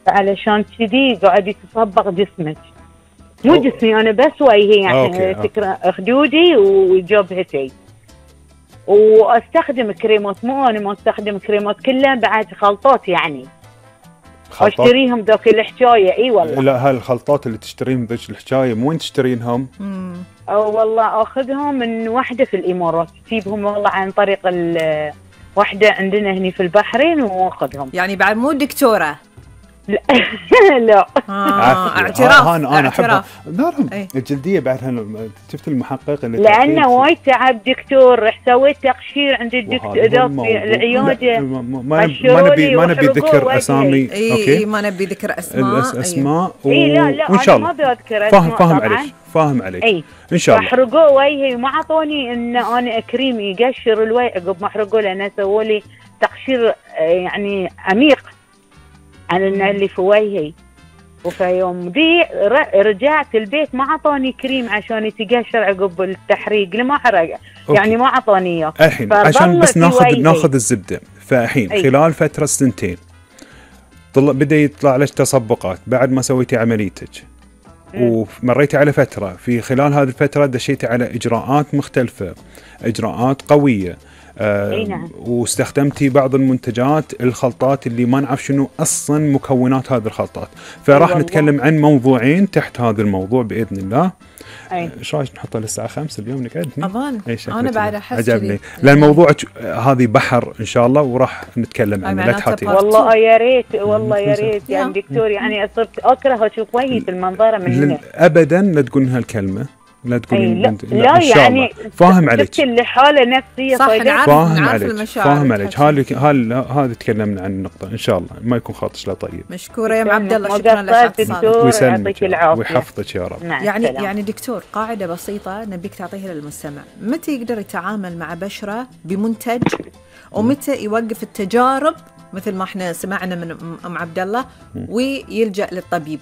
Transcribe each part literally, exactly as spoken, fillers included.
علشان كذي قاعد يتصبغ جسمك، مو أو. جسمي انا بس، وجهي يعني أوكي. تكره خدودي وجبهتي. واستخدم كريمات، مو انا ما استخدم كريمات كلها، بعد خلطات يعني خلطات؟ اشتريهم ذوك الحكايه. اي والله. لا، هالخلطات اللي تشترين ذيك الحكايه من وين تشترينهم؟ او والله اخذهم من وحده في الامارات، تجيبهم والله عن طريق ال واحدة عندنا هني في البحرين واخذهم. يعني بعد مو دكتورة؟ لا لا آه اعتراف. انا انا احبها. دارهم ايه؟ الجلديه بعدها شفت المحقق اللي لانه وايد تعب دكتور، رح سويت تقشير عند الدكتور ذا في العياده. ما نبي ما نبي ذكر اسامي. اي اوكي ما نبي ذكر اسماء. اسماء و... اي لا لا وان شاء الله الله ما بذكر فاهم اسماء. فاهم عليك فاهم عليك اي ان شاء الله. حرقوا وجهي وما اعطوني ان انا كريم يقشر الوجه عقب ما حرقوا، لان سووا لي تقشير يعني عميق عن اللي في وجهي. وفي يوم دي رجعت البيت ما عطوني كريم عشان يتقشر عقب التحريق، لما حرق يعني ما عطوني اياه. الحين عشان بس ناخذ ناخذ الزبده. فالحين خلال فتره سنتين طلع بدا يطلع لك تصبقات بعد ما سويتي عمليتك، ومريتي على فتره، في خلال هذه الفتره دشيتي على اجراءات مختلفه، اجراءات قويه. آه نعم. واستخدمتي بعض المنتجات، الخلطات اللي ما نعرف شنو اصلا مكونات هذه الخلطات. فراح أيوة نتكلم عن موضوعين تحت هذا الموضوع باذن الله. ايش رايك نحطه للساعه خمسة اليوم نقعد؟ اظن انا بعد احس عجبني لان موضوع هذه بحر ان شاء الله، وراح نتكلم عنه. لا تحاتي والله يا ريت والله يا ريت يعني دكتور، يعني صرت اكره اشوف وجهي في المنظره من هنا. ابدا لا تقولين هالكلمه، لا تقولين لا, لا, لا يعني فاهم عليك. شفت اللي حاله نفسيه صح. نعرف فاهم نعرف عليك المشاعر. فاهم عليك. هذا هذا تكلمنا عن النقطه ان شاء الله ما يكون خاطش لا طيب. مشكوره يا عبد الله، شكرا لك. ويسلمك ويحفظك يا رب. يعني يعني دكتور قاعده بسيطه نبيك تعطيها للمستمع، متى يقدر يتعامل مع بشره بمنتج ومتى يوقف التجارب مثل ما احنا سمعنا من ام عبد الله ويلجأ للطبيب؟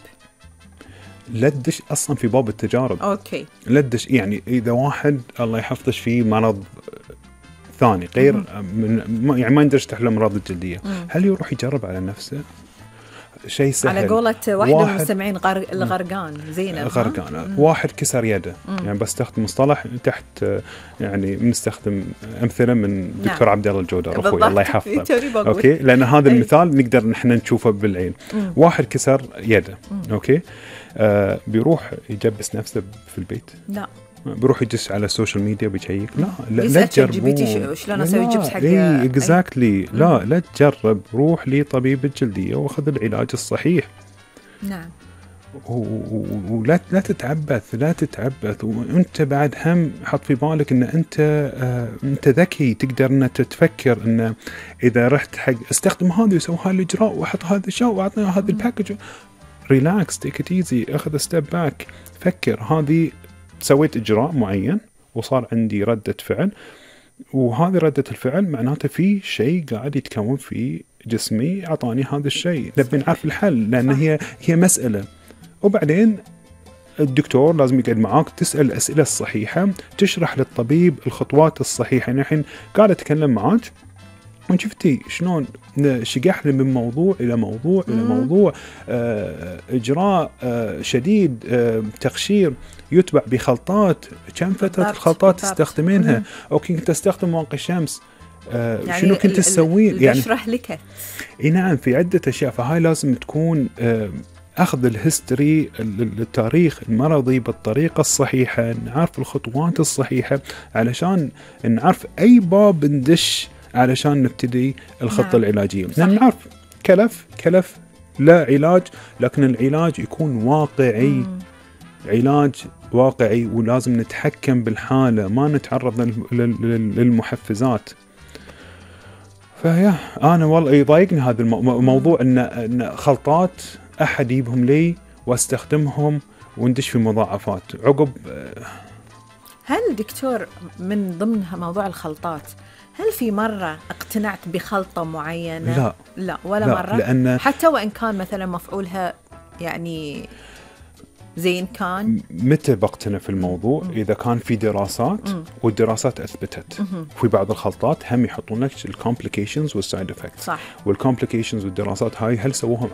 لا تدش اصلا في باب التجارب. اوكي. لا تدش يعني اذا واحد الله يحفظك فيه مرض ثاني غير من يعني ما يندرج تحت الامراض الجلديه، هل يروح يجرب على نفسه؟ شيء سهل. على قولة واحدة من المستمعين غر... الغرقان زينب غرقان. واحد كسر يده، يعني بستخدم مصطلح تحت يعني بنستخدم امثله من دكتور عبد الله الجودر اخوي الله يحفظه. اوكي لان هذا المثال نقدر نحن نشوفه بالعين. مم. واحد كسر يده مم. اوكي آه بيروح يجبس نفسه في البيت؟ لا. بيروح يجلس على السوشيال ميديا بيشيك؟ لا لا, لا تجربون شلون اسوي جبس حق اي اكزاكتلي. لا لا تجرب، روح لطبيب الجلديه واخذ العلاج الصحيح. نعم. ولا لا تتعبث لا تتعبث وانت بعد هم حط في بالك ان انت آه انت ذكي، تقدر ان تفكر ان اذا رحت حق استخدم هذا وسوي هذا الاجراء واحط هذا الشيء واعطني هذا الباكج، ريلاكس تيك ات ايزي، اخذ ستيب باك، فكر. هذه سويت إجراء معين وصار عندي ردة فعل، وهذه ردة الفعل معناته في شيء قاعد يتكون في جسمي أعطاني هذا الشيء. نبي نعرف الحل لأن هي هي مسألة. وبعدين الدكتور لازم يقعد معاك، تسأل الأسئلة الصحيحة، تشرح للطبيب الخطوات الصحيحة. يعني الحين قاعد أتكلم معاك وشفتي شلون شقحنا من موضوع إلى موضوع إلى موضوع. آه إجراء آه شديد، آه تقشير يتبع بخلطات، كم فترة الخلطات تستخدمينها؟ أو كنت تستخدم واقي الشمس، آه يعني شنو كنت تسوين؟ يعني اشرح لك. اي نعم في عدة أشياء. فهاي لازم تكون آه أخذ الهستوري التاريخ المرضي بالطريقة الصحيحة، نعرف الخطوات الصحيحة علشان نعرف أي باب ندش علشان نبتدي الخطة. نعم. العلاجية. لأن نعرف كلف كلف لا علاج، لكن العلاج يكون واقعي. مم. علاج واقعي، ولازم نتحكم بالحالة، ما نتعرض للمحفزات. فيا أنا والله يضايقني هذا الموضوع إن, إن خلطات أحد يجيبهم لي واستخدمهم وندش في مضاعفات عقب. هل دكتور من ضمن موضوع الخلطات هل في مرة اقتنعت بخلطة معينة؟ لا لا ولا لا مرة، لأن حتى وإن كان مثلا مفعولها يعني زين كان. متى بقتنع في الموضوع؟ مم. إذا كان في دراسات مم. والدراسات أثبتت. مم. في بعض الخلطات هم يحطون لك الكومبليكيشنز والسايد إفكتس. صح. والكومبليكيشنز والدراسات هاي هل سووهم